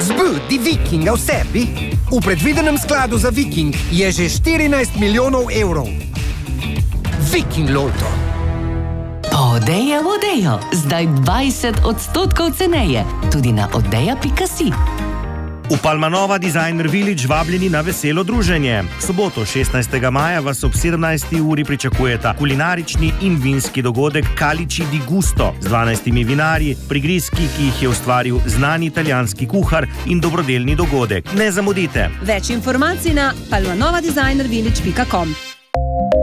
Zbudi Vikinga v sebi? V predvidenem skladu za Viking je že 14 milijonov evrov. Viking Loto. Odeja v Odejo, zdaj 20% ceneje, tudi na odeja.si. V Palmanova Designer Village vabljeni na veselo druženje. V soboto 16. maja vas ob 17. uri pričakujeta kulinarični in vinski dogodek Calici di Gusto z 12 vinarji, prigrizki, ki jih je ustvaril znani italijanski kuhar, in dobrodelni dogodek. Ne zamudite! Več informacij na palmanovadesignervillage.com.